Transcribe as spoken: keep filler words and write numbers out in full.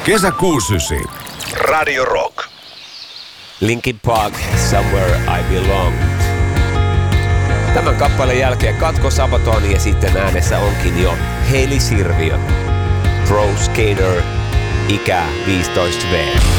Kesäkuusi yhdeksän. Radio Rock. Linkin Park, Somewhere I Belong. Tämän kappaleen jälkeen Katko Sabaton ja sitten äänessä onkin jo Heli Sirviö. Pro Skater, ikä viisitoista vuotta.